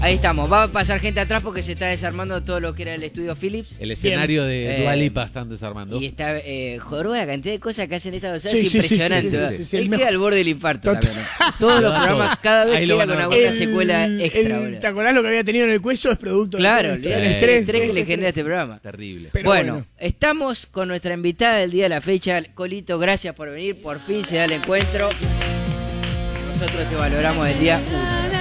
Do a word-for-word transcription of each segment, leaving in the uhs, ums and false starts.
Ahí estamos, va a pasar gente atrás porque se está desarmando todo lo que era el estudio Philips. El escenario Bien. de Eh, Dua Lipa están desarmando. Y está, eh, joroba, la cantidad de cosas que hacen esta docena Sí, es sí, impresionante. sí, sí, sí, sí, sí, Él el queda mejor. al borde del infarto Total. también, ¿no? Todos los programas, cada vez Ahí lo queda van con a alguna ver. secuela El- extra. el- boludo. ¿Te acordás lo que había tenido en el cuello? Es producto Claro, de el el estrés, estrés que le genera este programa. Terrible. Pero bueno, bueno. estamos con nuestra invitada del día de la fecha. Colito, gracias por venir. Por fin se da el encuentro. Nosotros te valoramos el día uno.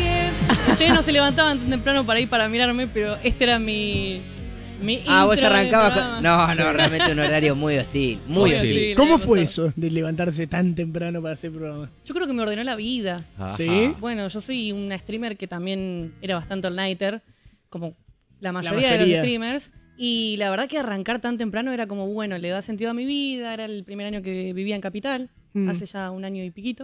Ustedes no se levantaban tan temprano para ir para mirarme, pero este era mi, mi Ah, vos intro del arrancabas programa. con... No, no, Sí. realmente un horario muy hostil. Muy Muy hostil. hostil. ¿Cómo la fue cosa. eso de levantarse tan temprano para hacer programa? Yo creo que me ordenó la vida. Ajá. ¿Sí? Bueno, yo soy una streamer que también era bastante all-nighter, como la mayoría, mayoría. de los streamers. Y la verdad que arrancar tan temprano era como, bueno, le da sentido a mi vida. Era el primer año que vivía en Capital, Mm. hace ya un año y piquito.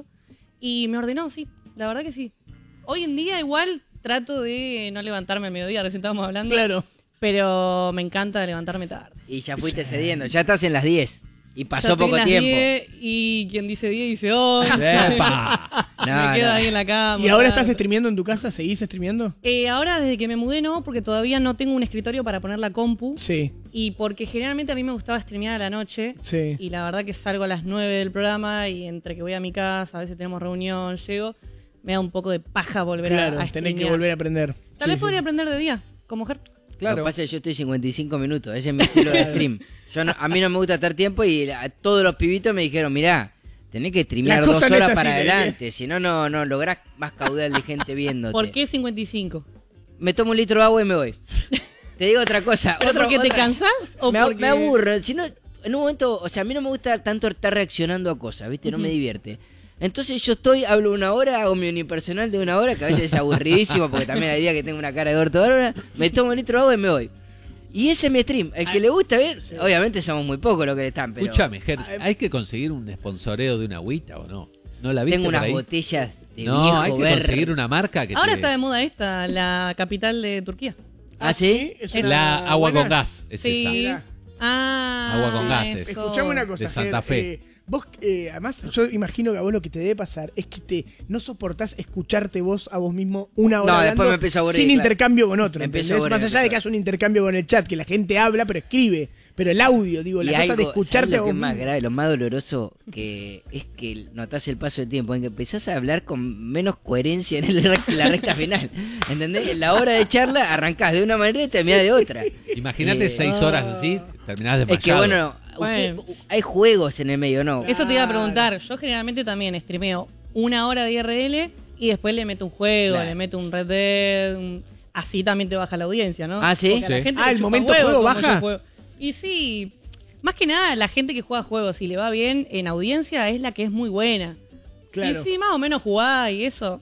Y me ordenó, sí, la verdad que sí. Hoy en día igual trato de no levantarme al mediodía, recién estábamos hablando. Claro. Pero me encanta levantarme tarde. Y ya fuiste cediendo, ya estás en las diez. Y Ya pasó estoy en poco las tiempo. diez y quien dice diez dice once. ¡Epa! No, me quedo no. ahí en la cama. ¿Y ahora tarde. estás streameando en tu casa? ¿Seguís streameando? Eh, ahora desde que me mudé no, porque todavía no tengo un escritorio para poner la compu. Sí, Y porque generalmente a mí me gustaba streamear a la noche. sí. Y la verdad que salgo a las nueve del programa y entre que voy a mi casa, a veces tenemos reunión, llego, me da un poco de paja volver Claro, a, a tenés streamear. que volver a aprender. Tal Sí, vez sí. podría aprender de día, como mujer. Lo que pasa es que yo estoy cincuenta y cinco minutos, ese es mi estilo de stream. Yo no- a mí no me gusta estar tiempo y a todos los pibitos me dijeron, mirá, tenés que streamear La dos cosa no es horas así, para le adelante, si no, no no lográs más caudal de gente viéndote. ¿Por qué cincuenta y cinco? Me tomo un litro de agua y me voy. Te digo otra cosa. ¿Pero otra, porque te otra- cansás o me, a- porque...? me aburro. Si no, en un momento, o sea, a mí no me gusta tanto estar reaccionando a cosas, ¿viste? No me divierte. Entonces yo estoy, hablo una hora, hago mi unipersonal de una hora, que a veces es aburridísimo, porque también hay días que tengo una cara de orto bárbara, me tomo un litro de agua y me voy. Y ese es mi stream. El que le gusta ver, obviamente somos muy pocos los que le están, pero Escúchame, Ger, ¿hay que conseguir un sponsoreo de una agüita o no? ¿No la viste tengo por unas ahí? botellas de No, viejo hay que ver. conseguir una marca que Ahora te... está de moda esta, la capital de Turquía. ¿Ah, sí? ¿Es Es- una La agua buena? con gas, es Sí. esa. Mirá. Ah, Agua con gases. eso. Escuchame una cosa, De Santa Ger, Fe. eh, vos, eh, además, yo imagino que a vos lo que te debe pasar es que te no soportás escucharte vos a vos mismo una hora No, después hablando me empiezo a aburrir, sin claro. intercambio con otro. Me empiezo a ¿entendés? aburrir, Más allá me de que empiezo hagas un intercambio con el chat, que la gente habla pero escribe, pero el audio, digo, la Y cosa de algo, escucharte ¿sabes a lo vos que es más mismo. grave, lo más doloroso que es que notás el paso del tiempo, en que empezás a hablar con menos coherencia en el rec- la recta final. ¿Entendés? En la hora de charla arrancás de una manera y terminás de otra. Imagínate Eh, seis horas así, terminás Es que desmayado. bueno, Bueno. usted- hay juegos en el medio, ¿no? Eso te iba a preguntar. Yo generalmente también streameo una hora de I R L y después le meto un juego, Claro. le meto un Red Dead. un- Así también te baja la audiencia, ¿no? Ah, ¿sí? Porque a la Sí. gente Ah, le el chupa momento huevo juego cómo baja. yo juego. Y sí, más que nada la gente que juega juegos y le va bien en audiencia es la que es muy buena. Claro. Y sí, más o menos jugá y eso.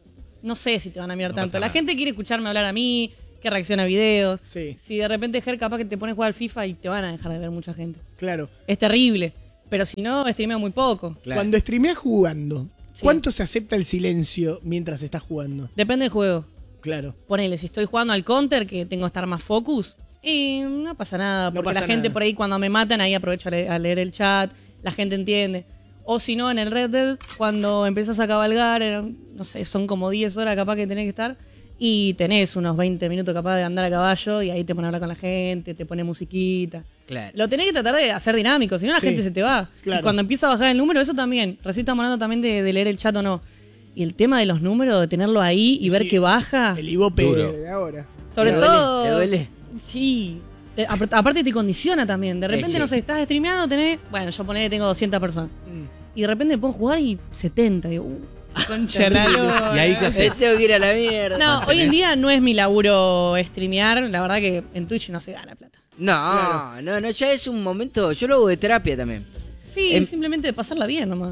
No sé si te van a mirar No tanto. pasa La nada. gente quiere escucharme hablar a mí, que reacciona a videos. Sí, Si de repente, Ger, capaz que te pones a jugar al FIFA y te van a dejar de ver mucha gente. claro. Es terrible. Pero si no, streameo muy poco. Claro. Cuando streameas jugando, Sí. ¿cuánto se acepta el silencio mientras estás jugando? Depende del juego. Claro. Ponele, si estoy jugando al counter, que tengo que estar más focus, y no pasa nada, No porque pasa la gente nada. por ahí cuando me matan, ahí aprovecho a, le- a leer el chat, la gente entiende. O si no, en el Red Dead, cuando empiezas a cabalgar, eh, no sé, son como diez horas capaz que tenés que estar, y tenés unos veinte minutos capaz de andar a caballo, y ahí te pones a hablar con la gente, te pone musiquita. Claro. Lo tenés que tratar de hacer dinámico, si no la Sí, gente se te va. claro. Y cuando empieza a bajar el número, eso también. Recién estamos hablando también de, de leer el chat o no. Y el tema de los números, de tenerlo ahí y ver Sí, que baja. El Ibope Duro. de ahora. Sobre ¿Te duele? todo. ¿Te duele? Sí. Te- apar- aparte te condiciona también. De repente, Eh, sí. no sé, estás streameando, tenés. Bueno, yo ponele, tengo doscientas personas. Mm. Y de repente me pongo a jugar y setenta. Digo, uh, concha la lora. ¿Y ahí qué Eh, haces? tengo que ir a la mierda. No, hoy en ¿Mantenés? día no es mi laburo streamear. La verdad que en Twitch no se gana plata. No, Claro. no, no, ya es un momento. Yo lo hago de terapia también. Sí, Em- simplemente de pasarla bien nomás.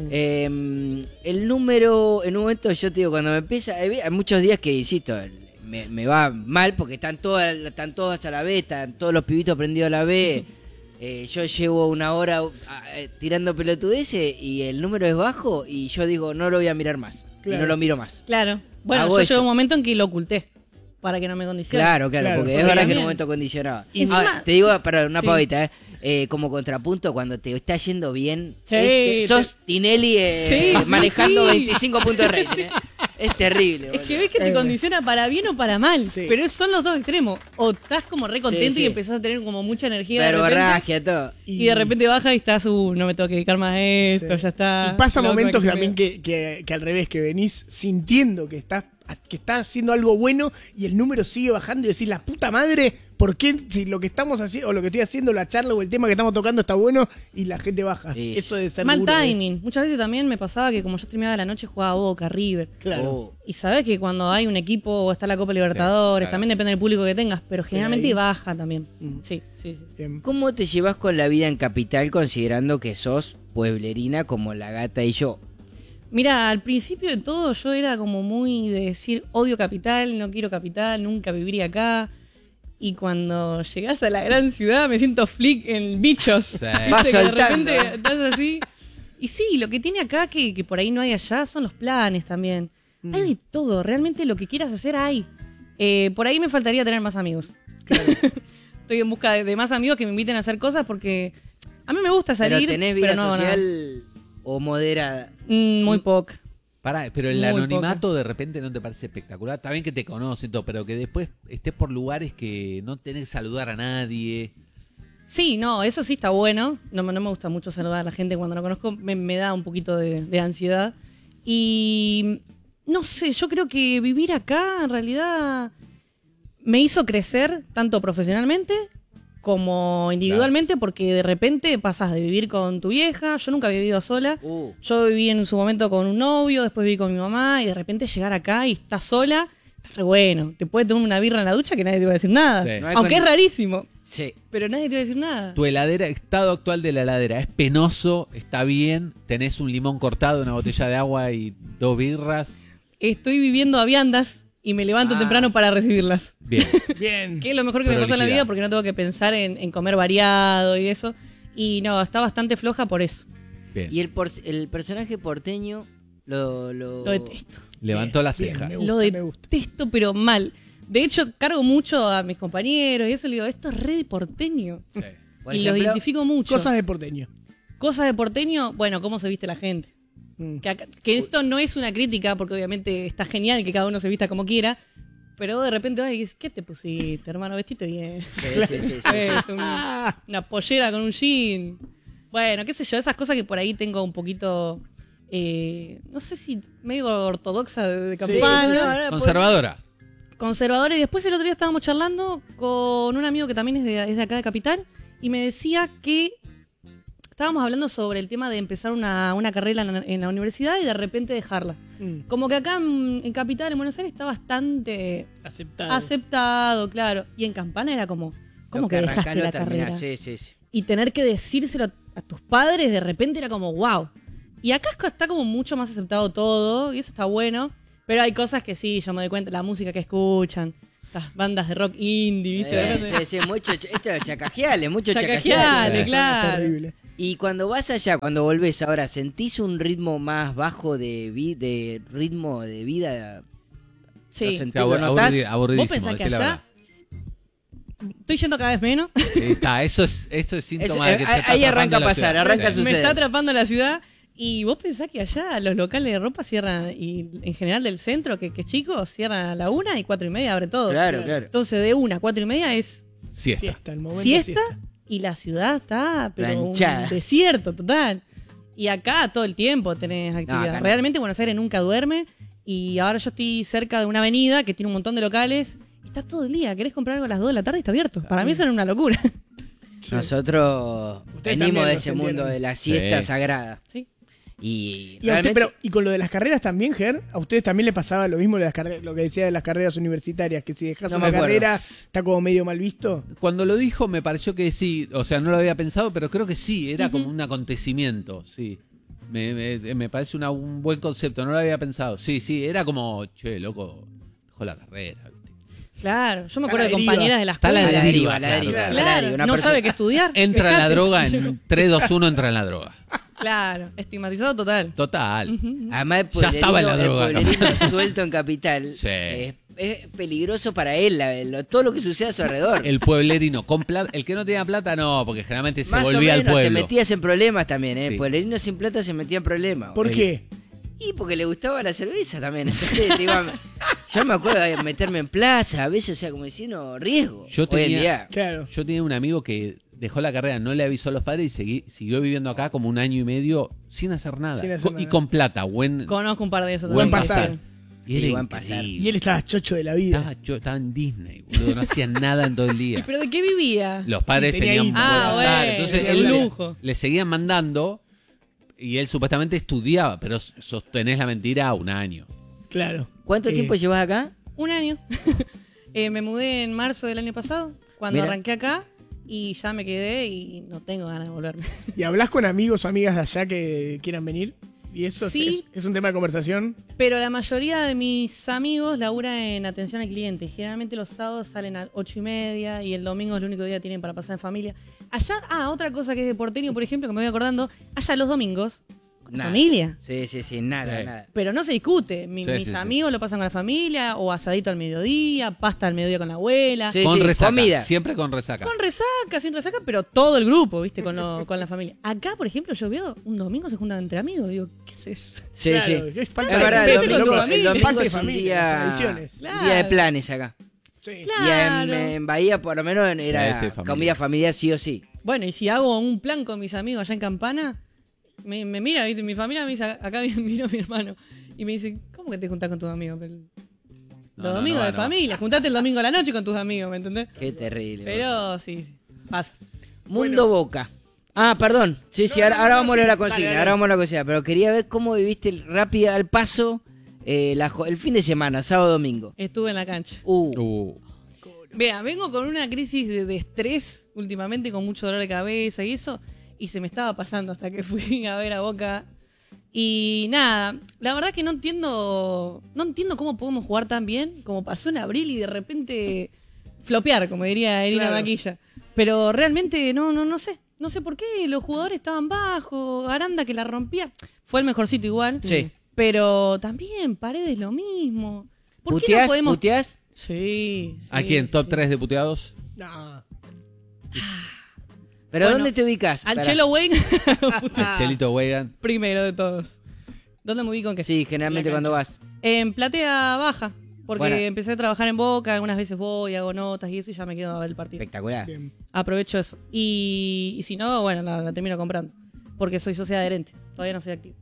Eh, el número, en un momento yo te digo, cuando me empieza, hay hay muchos días que, insisto, me, me va mal porque están todas, están todas a la vez, están todos los pibitos prendidos a la vez. Eh, yo llevo una hora ah, eh, tirando pelotudeces y el número es bajo y yo digo, no lo voy a mirar más. Claro. Y no lo miro más. Claro. Bueno, Hago yo eso. llegué a un momento en que lo oculté. Para que no me condicione. Claro, claro, Claro, porque porque es verdad que en también- un momento condicionaba. Y encima- Ahora, te digo, perdón, una sí. pavita, ¿eh? Eh, como contrapunto, cuando te está yendo bien, Sí, es- te- sos Tinelli eh, Sí, sí, manejando sí. veinticinco puntos de rating. ¿eh? Es terrible, Es boludo. que ves que te Eh. condiciona para bien o para mal. Sí. Pero son los dos extremos. O estás como re contento Sí, sí. y empezás a tener como mucha energía de repente. Verborragia, todo. Y de repente baja y estás, uh, no me tengo que dedicar más a esto, Sí. ya está. Y pasa La última momentos que también me- que, que, que al revés, que venís sintiendo que estás, que estás haciendo algo bueno y el número sigue bajando y decís, la puta madre, ¿por qué si lo que estamos haciendo, o lo que estoy haciendo, la charla o el tema que estamos tocando está bueno y la gente baja? Sí. Eso de ser Mal duro, ¿eh? timing. Muchas veces también me pasaba que como yo streameaba a la noche jugaba Boca, River. Claro. Oh. Y sabes que cuando hay un equipo o está la Copa Libertadores, claro. también depende del público que tengas, pero generalmente ahí- baja también. Mm. Sí, sí, sí. Bien. ¿Cómo te llevas con la vida en Capital considerando que sos pueblerina como la gata y yo? Mira, al principio de todo yo era como muy de decir odio Capital, no quiero Capital, nunca viviría acá. Y cuando llegás a la gran ciudad me siento flick en bichos. Sí. ¿Viste? Vas Que de soltando. repente estás así. Y sí, lo que tiene acá que, que por ahí no hay allá son los planes también. Mm. Hay de todo, realmente lo que quieras hacer hay. Eh, por ahí me faltaría tener más amigos. Estoy en busca de, de más amigos que me inviten a hacer cosas porque a mí me gusta salir, Pero tenés vida pero no hago nada. social o moderada. Mm, muy poca. Pará, pero el Muy anonimato de repente no te parece espectacular. Está bien que te conocen todo, pero que después estés por lugares que no tenés que saludar a nadie. Sí, no, eso sí está bueno. No, me- no me gusta mucho saludar a la gente cuando no conozco. Me, me da un poquito de, de ansiedad. Y no sé, yo creo que vivir acá en realidad me hizo crecer tanto profesionalmente como individualmente porque de repente pasas de vivir con tu vieja. Yo nunca había vivido sola. Uh, Yo viví en su momento con un novio, después viví con mi mamá y de repente llegar acá y estás sola, está re bueno. Te puedes tomar una birra en la ducha que nadie te va a decir nada. Sí. No hay Aunque con- es rarísimo, sí. pero nadie te va a decir nada. Tu heladera, estado actual de la heladera, ¿es penoso? ¿Está bien? ¿Tenés un limón cortado, una botella de agua y dos birras? Estoy viviendo a viandas y me levanto Ah. temprano para recibirlas. Bien. Bien. Que es lo mejor que me pasó en la Prolijidad. vida porque no tengo que pensar en, en comer variado y eso. Y no, está bastante floja por eso. Bien. Y el, por- el personaje porteño lo... Lo, Lo detesto. Levantó la Bien, ceja. me gusta, Lo me gusta. detesto, pero mal. De hecho, cargo mucho a mis compañeros y eso le digo, esto es re de porteño. Sí. Por y ejemplo, lo identifico mucho. Cosas de porteño. Cosas de porteño, bueno, cómo se viste la gente. Mm. Que, acá- que esto no es una crítica, porque obviamente está genial que cada uno se vista como quiera, pero de repente, ay, ¿qué te pusiste, hermano? Vestiste bien. Sí, sí, sí, sí, sí. Puesto un- una pollera con un jean. Bueno, qué sé yo, esas cosas que por ahí tengo un poquito, eh, no sé si medio ortodoxa de, de Sí, campana. no, no, Conservadora. Conservadores. Y después el otro día estábamos charlando con un amigo que también es de, es de acá de Capital y me decía que estábamos hablando sobre el tema de empezar una, una carrera en la, en la universidad y de repente dejarla. Mm. Como que acá en, en Capital, en Buenos Aires, está bastante Aceptado. aceptado, claro. Y en Campana era como, ¿cómo Lo que, arrancás, dejaste lo la terminás. carrera? Sí, sí, sí. Y tener que decírselo a, a tus padres de repente era como, wow. Y acá es co- está como mucho más aceptado todo, y eso está bueno. Pero hay cosas que sí, yo me doy cuenta, la música que escuchan, estas bandas de rock indie, ¿viste? De Eh, repente- sí, sí, mucho, esto es chacajeales, mucho Chacajeales, chacajeales. Eso claro. Es terrible. Y cuando vas allá, cuando volvés ahora, ¿sentís un ritmo más bajo de, vi- de ritmo de vida? Sí. ¿Lo Sí, sentís, abur- lo notás? aburridi- Vos aburridísimo, pensás que decí la allá verdad. estoy yendo cada vez menos. Sí, está, eso es, esto es síntoma Es- de que te ahí- está ahí arranca atrapando la a pasar, ciudad. arranca a Sí. suceder. Me está atrapando la ciudad. Y vos pensás que allá los locales de ropa cierran, y en general del centro, que, que es chico, cierran a la una y cuatro y media abre todo. Claro, claro. Entonces de una a cuatro y media es Siesta. Siesta, el momento siesta, siesta. y la ciudad está pero un Planchada. desierto total. Y acá todo el tiempo tenés actividad. acá no. Realmente Buenos Aires nunca duerme. Y ahora yo estoy cerca de una avenida que tiene un montón de locales. Y está todo el día. ¿Querés comprar algo a las dos de la tarde y está abierto? Para mí eso era una locura. Nosotros Ustedes venimos también de lo ese sintieron. mundo de la siesta Sí. sagrada. Sí. Y, Y, a usted- realmente, pero, y con lo de las carreras también, Ger, ¿a ustedes también le pasaba lo mismo de las carre- lo que decía de las carreras universitarias? Que si dejas No una me acuerdo. carrera, está como medio mal visto. Cuando lo dijo me pareció que sí, o sea, no lo había pensado, pero creo que sí, era como un acontecimiento, sí. Me, me- me parece una- un buen concepto, no lo había pensado. Sí, sí, era como, che, loco, dejó la carrera. ¿viste? Claro. Yo me Está acuerdo la de deriva. compañeras de la Está escuela. la a la deriva, deriva, a la claro, deriva, a la Claro, deriva. Una no persona- sabe qué estudiar. Entra en la Dejate. droga, en tres, dos, uno entra en la droga. Claro, estigmatizado total. Total. Además, el Ya estaba en la pueblerino- droga, el ¿no? pueblerino suelto en Capital Sí. es, es peligroso para él, la- lo- todo lo que sucede a su alrededor. El pueblerino, con plata, el que no tenía plata no, porque generalmente se Más o volvía al menos te pueblo. metías en problemas también, ¿eh? Sí. El pueblerino sin plata se metía en problemas. ¿Por Oye, qué? Y porque le gustaba la cerveza también. Entonces, te iba- yo me acuerdo de meterme en plaza, a veces, o sea, como diciendo, riesgo. Yo Hoy en tenía- día. Claro. Yo tenía un amigo que dejó la carrera, no le avisó a los padres y seguí- siguió viviendo acá como un año y medio sin hacer nada. Sin hacer Co- Y nada. con plata, buen, Conozco un par de esos. Buen también. pasar. Y era Sí, buen pasar. increíble. Y él estaba chocho de la vida. Estaba, yo estaba en Disney, boludo, no hacía nada en todo el día. ¿Pero de qué vivía? Los padres Y tenía tenían guita. buen Ah, pasar, bueno, entonces tenía él un le- lujo. le seguían mandando y él supuestamente estudiaba, pero sostenés la mentira un año. Claro. ¿Cuánto Eh, tiempo llevas acá? Un año. Eh, me mudé en marzo del año pasado, cuando Mira. arranqué acá, y ya me quedé y no tengo ganas de volverme. ¿Y hablas con amigos o amigas de allá que quieran venir? ¿Y eso es- Sí. es, es un tema de conversación? Pero la mayoría de mis amigos laburan en atención al cliente. Generalmente los sábados salen a ocho y media y el domingo es el único día que tienen para pasar en familia. Allá, ah, otra cosa que es de porteño, por ejemplo, que me voy acordando, allá los domingos, con Nada. familia. Sí, sí, sí, nada, Sí. nada. Pero no se discute. Mi- Sí, mis sí, sí. amigos lo pasan con la familia, o asadito al mediodía, pasta al mediodía con la abuela. Sí, con sí, resaca, comida. siempre con resaca. Con resaca, sin resaca, pero todo el grupo, ¿viste? Con, lo- con la familia. Acá, por ejemplo, yo veo un domingo se juntan entre amigos. Digo, ¿qué es eso? Sí, Claro, sí. es falta Es de verdad, respeto, el domingo, loco. el domingo Falta de es un familia, día, tradiciones. Claro. día de planes acá. Sí. Y en, Claro. en Bahía, por lo menos, era Sí, sí, familia. comida familiar sí o sí. Bueno, y si hago un plan con mis amigos allá en Campana, me, me mira, ¿viste? Mi familia me dice, acá vino mi hermano. Y me dice, ¿cómo que te juntás con tus amigos? Los No, no, domingos no, de no. familia, juntate el domingo a la noche con tus amigos, ¿me entendés? Qué terrible. Pero sí, sí, pasa. Mundo Boca. Ah, perdón. Sí, sí, ahora, ahora vamos a leer la Dale, consigna. dale. Ahora vamos a la consigna. Pero quería ver cómo viviste el- rápido al paso eh, la jo- el fin de semana, sábado, domingo. Estuve en la cancha. Uh, Uh, Vea, vengo con una crisis de, de estrés últimamente, con mucho dolor de cabeza y eso, y se me estaba pasando hasta que fui a ver a Boca. Y nada, la verdad que no entiendo, no entiendo cómo podemos jugar tan bien como pasó en abril y de repente flopear, como diría Irina Claro. Maquilla. Pero realmente no, no, no sé, no sé por qué los jugadores estaban bajos, Aranda que la rompía, fue el mejorcito igual. Sí. Pero también Paredes lo mismo. ¿Por qué ¿puteás? no podemos? ¿Puteás? Sí. ¿A sí, quién? ¿Top sí. tres de puteados? No. ¿Pero Bueno, dónde te ubicas? Al Pará. Chelo Wayne, Ah. Chelito Weigand. primero de todos. ¿Dónde me ubico en qué? Sí, generalmente En la cuando cancha. vas. En platea baja, porque Bueno. empecé a trabajar en Boca, algunas veces voy, hago notas y eso y ya me quedo a ver el partido. Espectacular. Bien. Aprovecho eso. Y, y si no, bueno, la, la termino comprando, porque soy socia adherente, todavía no soy activo.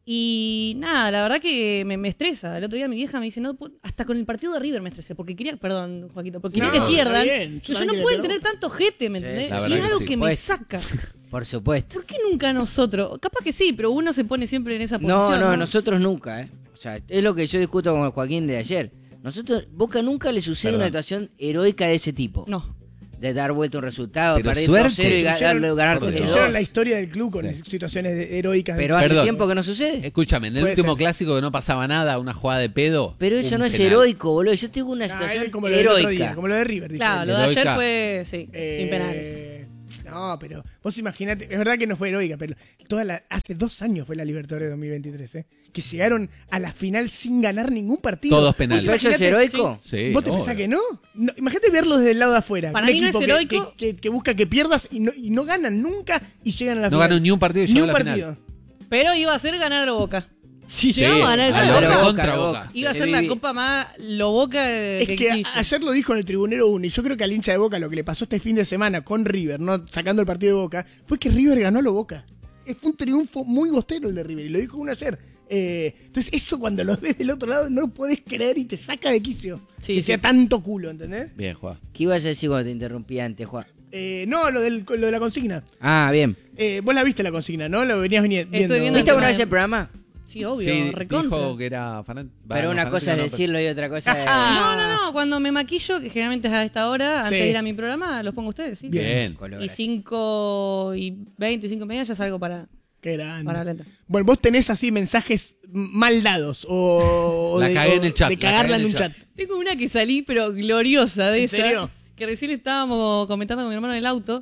Y nada, la verdad que me, me estresa. El otro día mi vieja me dice, no, pu- hasta con el partido de River me estresé, porque quería, perdón, Joaquito, porque No, quería que está pierdan. bien, yo Pero también no quería pueden que tener tanto jete, ¿me Sí, entendés? la Y verdad es que algo sí. que me Pues- saca. Por supuesto. ¿Por qué nunca nosotros? Capaz que sí, pero uno se pone siempre en esa No, posición. no, nosotros nunca, ¿eh? O sea, es lo que yo discuto con Joaquín de ayer. Nosotros, Boca nunca le sucede Perdón. una situación heroica de ese tipo. No. De dar vuelta un resultado, Pero perder suerte. dos cero y ga- Hicieron- darle- ganar por tres Dios. dos. Hicieron la historia del club con Sí. situaciones de- heroicas. Pero hace Perdón. tiempo que no sucede. Escúchame, en el Puede último ser. clásico que no pasaba nada, una jugada de pedo. Pero eso un no es penal. heroico, boludo. Yo tengo una Ah, situación es como lo del otro día, heroica. como lo de River, dice Claro, él. lo de ayer Heroica. fue, sí, Eh, sin penales. No, pero vos imaginate, es verdad que no fue heroica, pero toda la, hace dos años fue la Libertadores dos mil veintitrés, ¿eh? Que llegaron a la final sin ganar ningún partido. Todos Vos penales. ¿Pero eso es imaginate- heroico? Sí, ¿Vos te obvio. pensás que no? No, imagínate verlo desde el lado de afuera. Para un mí no equipo es que- heroico. Que, que- que busca que pierdas y no, y no ganan nunca y llegan a la No final. ganó ni un partido y Ni llegó un a la partido. final. Pero iba a ser ganar a lo Boca. Si Sí, llegamos a ganar a esa lo Boca, Boca, Boca, contra Boca. Boca. iba a Sí, ser la viví. copa más lo Boca que, Es que existe. a- ayer lo dijo en el Tribunero uno y yo creo que al hincha de Boca lo que le pasó este fin de semana con River, no sacando el partido de Boca, fue que River ganó a lo Boca. Eh, Fue un triunfo muy bostero el de River y lo dijo uno ayer. Eh, entonces eso cuando lo ves del otro lado no lo podés creer y te saca de quicio. Sí, que sí. sea tanto culo, ¿entendés? Bien, Juan. ¿Qué ibas a decir cuando te interrumpí antes, Juan? Eh, no, lo, del, lo de la consigna. Ah, bien. Eh, vos la viste la consigna, ¿no? Lo venías vini- viendo. Estoy viendo ¿Viste el alguna tema vez de- el programa? Sí, obvio, Sí, recontra. dijo que era fanático. Pero una cosa es decirlo y otra cosa es... No, no, no, cuando me maquillo, que generalmente es a esta hora, antes Sí. de ir a mi programa, los pongo ustedes, ¿sí? Bien. Color Y así. cinco y veinte, cinco y media ya salgo para, Qué grande. para lenta. Bueno, vos tenés así mensajes mal dados o, o La de, cagué o en el chat, de la cagarla cagué en en un el chat. chat. Tengo una que salí, pero gloriosa de ¿En esa. serio? Que recién estábamos comentando con mi hermano en el auto.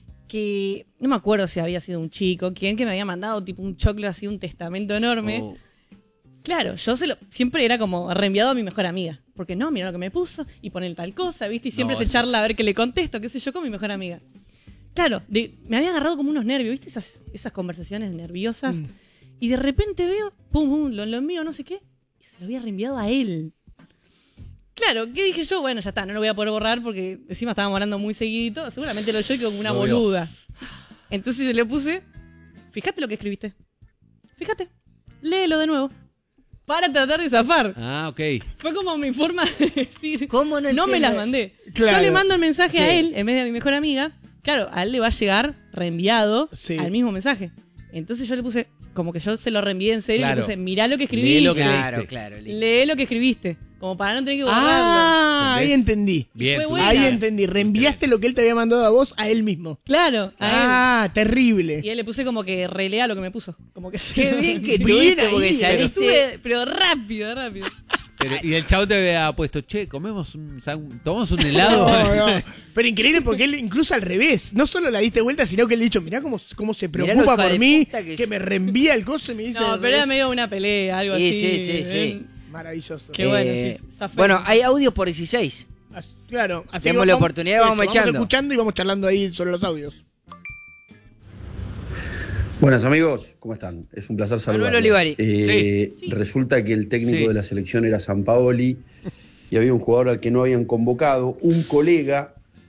Que no me acuerdo si había sido un chico, quien que me había mandado tipo un choclo así, un testamento enorme. Oh. Claro, yo se lo, siempre era como reenviado a mi mejor amiga. Porque no, mira lo que me puso y poner tal cosa, ¿viste? Y siempre No, se eso charla a ver qué le contesto, qué sé yo, con mi mejor amiga. Claro, de- me había agarrado como unos nervios, ¿viste? Esas, esas conversaciones nerviosas. Mm. Y de repente veo, pum, pum, lo, lo envío, no sé qué, y se lo había reenviado a él. Claro, ¿qué dije yo? Bueno, ya está, no lo voy a poder borrar porque encima estábamos hablando muy seguidito. Seguramente lo yo como una Lo vio. boluda. Entonces le puse, fíjate lo que escribiste. Fíjate, léelo de nuevo. Para tratar de zafar. Ah, ok. Fue como mi forma de decir, ¿Cómo no no me entiendo? las mandé. Claro. Yo le mando el mensaje Sí. a él en vez de a mi mejor amiga. Claro, a él le va a llegar reenviado Sí. al mismo mensaje. Entonces yo le puse, como que yo se lo reenvié en serio, y Claro. le puse, mirá lo que escribí. Lee lo que Claro, leíste. claro. listo. Lee lo que escribiste. Como para no tener que borrarlo. Ah, ahí ¿Entendés? entendí. Bien. Fue tú- buena. Ahí entendí. Reenviaste lo que él te había mandado a vos a él mismo. Claro, a él. Ah, terrible. Y a él le puse como que relea lo que me puso. Como que Qué bien que Bien tuviste ahí, porque pero Pero saliste. estuve, pero rápido, rápido. Pero- y el chavo te había puesto, che, comemos un, un- tomamos un helado. No, no. Pero increíble porque él incluso al revés. No solo la diste vuelta, sino que le he dicho, mirá cómo, cómo se Mirá preocupa lo hija por de mí, puta que que, es. me reenvía el coso y me dice... No, pero era medio una pelea, algo Sí, así. sí, sí, sí. Eh, Maravilloso. Qué bueno, Eh, sí, zafé. bueno, hay audios por dieciséis. As- Claro, así Démosle vamos- oportunidad y vamos eso, echando. escuchando y vamos charlando ahí sobre los audios. Buenas amigos, ¿cómo están? Es un placer saludarlos. Manuel Olivari. Eh, Sí. Resulta que el técnico Sí. de la selección era Sampaoli y había un jugador al que no habían convocado. Un colega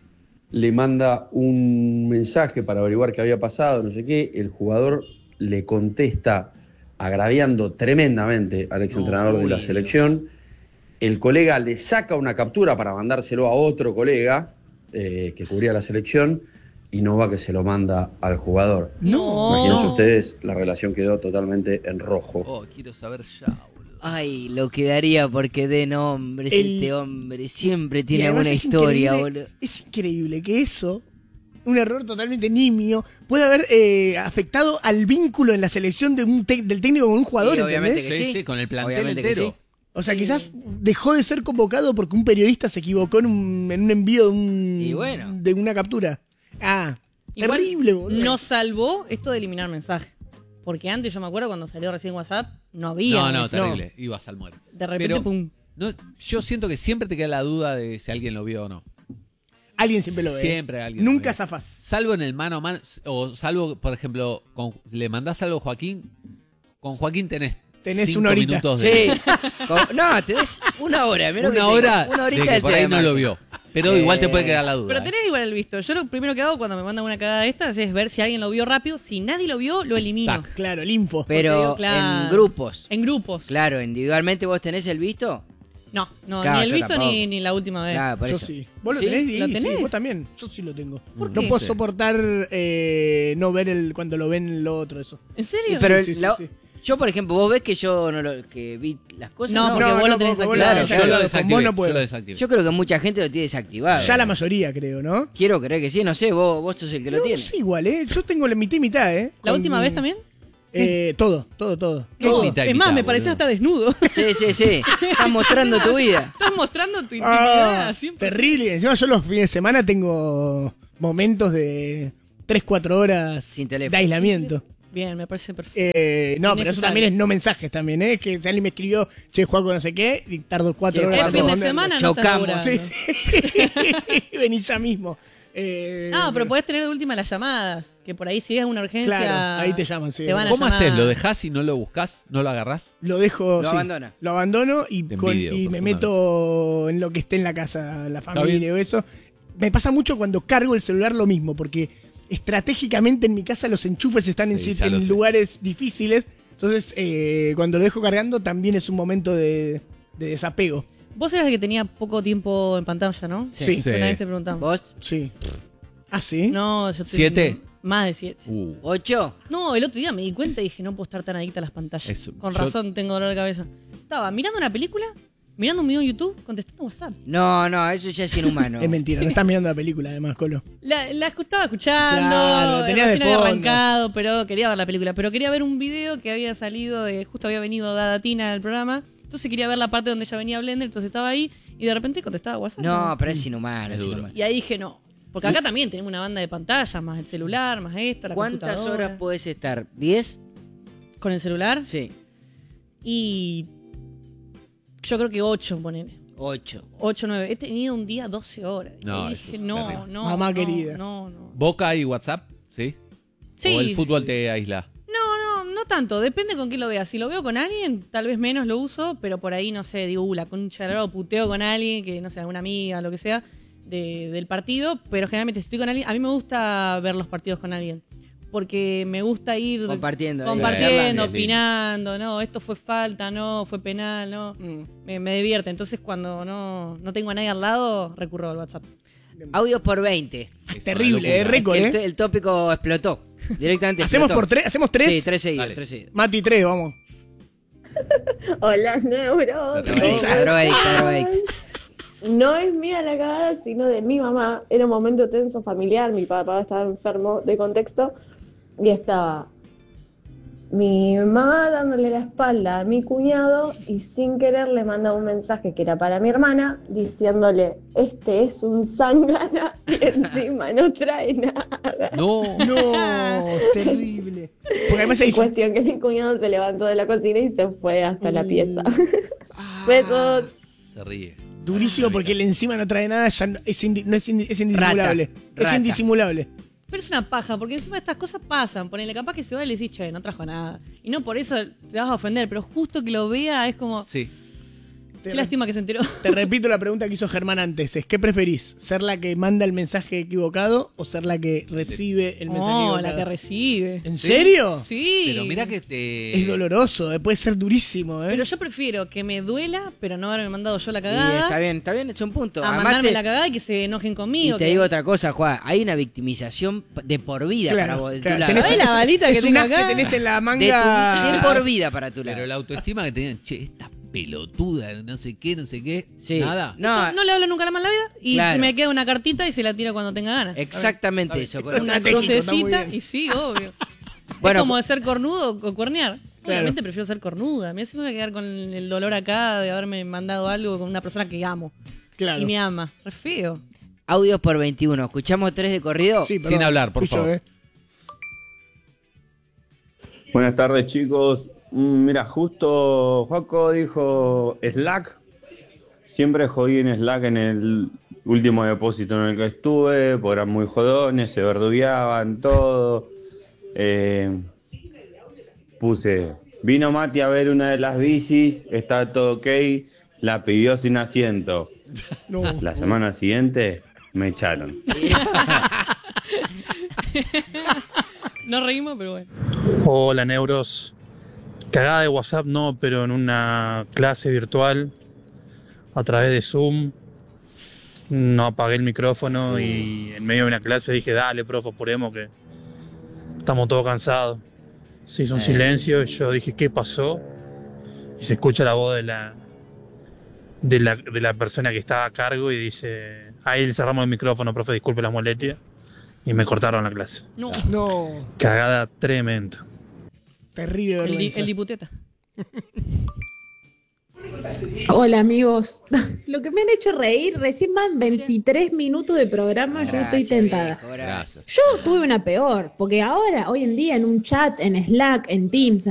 le manda un mensaje para averiguar qué había pasado, no sé qué. El jugador le contesta agraviando tremendamente al exentrenador de la uy, selección. El colega le saca una captura para mandárselo a otro colega eh, que cubría la selección y no va que se lo manda al jugador. No. Imagínense No. ustedes, la relación quedó totalmente en rojo. Oh, quiero saber ya, boludo. Ay, lo que daría porque de nombres El- este hombre. Siempre Y tiene además alguna es historia, increíble- boludo. Es increíble que eso, un error totalmente nimio, puede haber eh, afectado al vínculo en la selección de un tec- del técnico con un jugador, Sí, obviamente ¿entendés? que Sí, sí. sí, con el plantel Obviamente que entero. sí. O sea, quizás dejó de ser convocado porque un periodista se equivocó en un, en un envío de, un, Y bueno. de una captura. Ah, Igual terrible, boludo. nos salvó esto de eliminar mensajes. Porque antes yo me acuerdo cuando salió recién WhatsApp, no había. No, no, eso. terrible. Ibas al muere. De repente, Pero, pum. no, yo siento que siempre te queda la duda de si alguien lo vio o no. Alguien siempre lo ve. Siempre alguien lo Nunca ve. zafás. Salvo en el mano a mano, o salvo, por ejemplo, con- le mandás algo a Joaquín, con Joaquín tenés Tenés cinco una horita. minutos de... Sí. Como- no, tenés una hora. mirá lo que Una te digo. hora Una de horita que del por ahí no tema. lo vio. Pero Eh, igual te puede quedar la duda. Pero ¿eh? tenés igual el visto. Yo lo primero que hago cuando me mandan una cagada de estas es ver si alguien lo vio rápido. Si nadie lo vio, lo elimino. Tac. Claro, el info. Porque Pero digo, claro, en grupos. En grupos. Claro, individualmente vos tenés el visto. No, no, Claro, ni el yo visto tampoco. ni, ni la última vez. Claro, por Yo eso. sí. ¿Vos lo ¿Sí? tenés, Diego? ¿Lo Sí, tenés? vos también. Yo sí lo tengo. ¿Por No qué? puedo Sí. soportar eh, no ver el cuando lo ven lo otro, eso. ¿En serio? Pero sí, sí, la- sí. yo, por ejemplo, vos ves que yo no lo, que vi las cosas. No, No, porque vos lo tenés porque activado. tenés Claro, Yo lo activado. Con desactivé. vos no yo puedo. lo desactivé. Yo creo que mucha gente lo tiene desactivado. Ya la mayoría, creo, ¿no? Quiero creer que sí, no sé, vos, vos sos el que lo No, tiene. sí, igual, ¿eh? Yo tengo la mitad y mitad, ¿eh? ¿La Con- última vez también? Eh, todo, todo, todo. ¿Qué todo. mitad y Es más, mitad, me pareció boludo? hasta desnudo. Sí, sí, sí. Estás mostrando tu vida. Estás mostrando tu intimidad. Ah, siempre. terrible. Encima yo los fines de semana tengo momentos de tres, cuatro horas Sin teléfono. de aislamiento. Bien, me parece perfecto. Eh, no, pero eso Innecesario. también es no mensajes también, ¿eh? Que si alguien me escribió, che, juego no sé qué, y tardo cuatro Che, horas El en fin de responderle. semana no Chocamos. estás Sí, laburando. sí. Vení ya mismo. Eh, No, pero podés tener de última las llamadas. Que por ahí si es una urgencia. Claro, ahí te llaman, sí. te van a ¿Cómo llamar. haces? ¿Lo dejás y no lo buscás? ¿No lo agarrás? Lo dejo. Lo sí, abandona. Lo abandono y, Te con- envidio y me profundamente. meto en lo que esté en la casa, la bien. familia o eso. Me pasa mucho cuando cargo el celular lo mismo, porque estratégicamente en mi casa los enchufes están en, Sí, sit- ya lo en sé. lugares difíciles. Entonces, eh, cuando lo dejo cargando también es un momento de, de desapego. Vos eras el que tenía poco tiempo en pantalla, ¿no? Sí. Sí. Una vez te preguntamos. ¿Vos? Sí. ¿Ah, sí? No, yo estoy- ¿Siete? Más de siete. Uh. ¿Ocho? No, el otro día me di cuenta y dije, no puedo estar tan adicta a las pantallas. Eso, Con yo- razón tengo dolor de cabeza. Estaba mirando una película, mirando un video en YouTube, contestando WhatsApp. No, no, eso ya es inhumano. Es mentira, no estás mirando la película además, Colo. La, la estaba escuchando, Claro, la tenías de recién había fondo. arrancado, pero quería ver la película. Pero quería ver un video que había salido, de justo había venido Dada Tina al programa. Entonces quería ver la parte donde ella venía a Blender, entonces estaba ahí y de repente contestaba WhatsApp. No, pero es inhumano. Es es duro. inhumano. Y ahí dije, no. Porque acá también tenemos una banda de pantallas, más el celular, más esto, la ¿Cuántas computadora. horas puedes estar? ¿Diez? ¿Con el celular? Sí. Y yo creo que ocho, ponele. Ocho. ocho, nueve. He tenido un día doce horas. No, y eso dije, es no, terrible. no. Mamá no, querida. No, no. ¿Boca y WhatsApp? ¿Sí? Sí. ¿O el fútbol te aísla? No, no, no tanto, depende con quién lo veas. Si lo veo con alguien, tal vez menos lo uso, pero por ahí, no sé, digo, uh, la concha de la lora, puteo con alguien, que no sé, alguna amiga, lo que sea, de, del partido. Pero generalmente, si estoy con alguien, a mí me gusta ver los partidos con alguien. Porque me gusta ir compartiendo, compartiendo eh, opinando, no, esto fue falta, no, fue penal, no. Mm. Me, me divierte. Entonces, cuando no, no tengo a nadie al lado, recurro al WhatsApp. Audios por veinte. Es Terrible, una eh, locura. récord, el, ¿eh? el tópico explotó. Directamente ¿Hacemos explotó. por tres? ¿Hacemos tres? Sí, tres seguidos, Dale. tres seguidos. Mati, tres, vamos. Hola, Neuro. Drogadicta, drogadicta, drogadicta. No es mía la cagada, sino de mi mamá. Era un momento tenso familiar, mi papá estaba enfermo de contexto y estaba mi mamá dándole la espalda a mi cuñado y sin querer le manda un mensaje que era para mi hermana diciéndole, este es un zángana y encima no trae nada. No. No, terrible. Porque además ahí Cuestión que mi cuñado se levantó de la cocina y se fue hasta la Uh. pieza. Ah. Besos. Se ríe. durísimo porque el encima no trae nada, ya no, es, indi- no es, indi- es indisimulable. Rata, Es rata. indisimulable. Pero es una paja, porque encima estas cosas pasan. Ponele, capaz que se va y le decís, che, no trajo nada. Y no por eso te vas a ofender, pero justo que lo vea es como, Sí. Te, qué lástima que se enteró. te repito la pregunta que hizo Germán antes. Es, ¿qué preferís? ¿Ser la que manda el mensaje equivocado o ser la que recibe el mensaje No, equivocado? la que recibe. ¿En serio? Sí. Pero mira que te. Es doloroso, eh, puede ser durísimo, ¿eh? Pero yo prefiero que me duela, pero no haberme mandado yo la Y cagada, está bien, está bien, es un punto. a Además mandarme te- la cagada y que se enojen y conmigo. te que- digo otra cosa, Juan. Hay una victimización de por vida Claro, para vos. De tu claro, lado. tenés- ¿Sabés la balita que es un tengo as que acá? tenés en la De, tu- manga. de por vida para tu lado. Pero la autoestima que tenían, che, esta pelotuda, no sé qué, no sé qué. Sí. Nada. No, No, no le hablo nunca la mala vida y Claro. me queda una cartita y se la tiro cuando tenga ganas. exactamente eso. Está Una estratégico, está muy crucecita bien. y sí, obvio. Bueno, es como de ser cornudo o cuernear. Claro. Obviamente prefiero ser cornuda. Mira si me voy a quedar con el dolor acá de haberme mandado algo con una persona que amo. Claro. Y me ama. Re feo. audios por veintiuno. ¿Escuchamos tres de corrido? Sí, Sin hablar, por escucho, favor. eh. Buenas tardes, chicos. Mm, Mira, justo Joaco dijo Slack. Siempre jodí en Slack en el último depósito en el que estuve, porque eran muy jodones, se verdugueaban, todo. Eh, puse, vino Mati a ver una de las bicis, está todo ok, la pidió sin asiento. No. La semana siguiente me echaron. No reímos, pero bueno. Hola, Neuros. Cagada de WhatsApp no, pero en una clase virtual a través de Zoom no apagué el micrófono y en medio de una clase dije, dale, profe, apuremos que estamos todos cansados. Se hizo un silencio y yo dije, ¿qué pasó? Y se escucha la voz de la, de la, de la persona que estaba a cargo y dice, ahí le cerramos el micrófono, profe, disculpe las molestias. Y me cortaron la clase. No. No, Cagada tremenda. terrible El, di- vergüenza. el diputeta. Hola amigos, lo que me han hecho reír, recién van veintitrés minutos de programa, yo estoy Gracias, tentada. viejo, gracias. Gracias. Yo tuve una peor, porque ahora, hoy en día, en un chat, en Slack, en Teams,